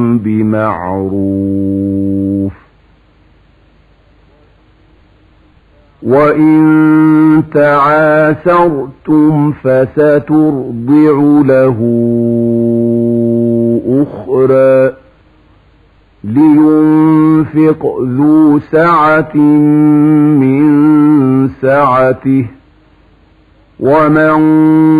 بمعروف وإن تعاسرتم فسترضع له أخرى لينفق ذو سعة من سعته ومن